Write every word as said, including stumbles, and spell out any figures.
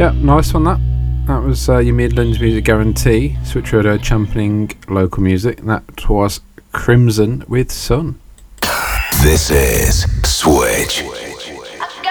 Yeah, nice one that. That was uh, your Midlands Music Guarantee, Switch Radio championing local music. That was Crimson with Sun. This is Switch.